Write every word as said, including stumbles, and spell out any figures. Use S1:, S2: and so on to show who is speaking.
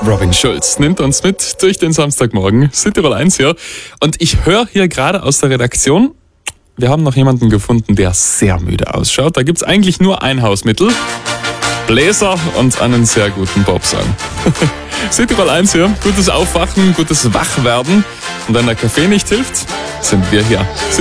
S1: Robin Schulz nimmt uns mit durch den Samstagmorgen. Südtirol eins hier. Und ich höre hier gerade aus der Redaktion, wir haben noch jemanden gefunden, der sehr müde ausschaut. Da gibt's eigentlich nur ein Hausmittel. Bläser und einen sehr guten Popsong. Südtirol eins hier. Gutes Aufwachen, gutes Wachwerden. Und wenn der Kaffee nicht hilft, sind wir hier.